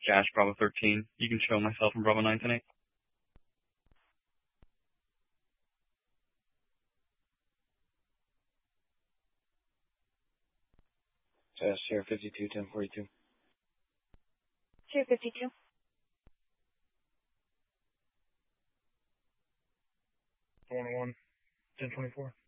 Josh, Bravo 13. You can show myself in Bravo 9 tonight. Sierra 52, 1042. Sierra 52. 1-1, 1024.